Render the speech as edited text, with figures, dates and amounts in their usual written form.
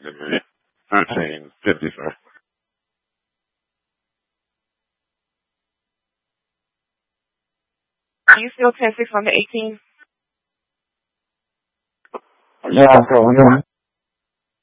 Give me 1350, sir. Are you still 10-6 on the 18? Yeah, I'm going.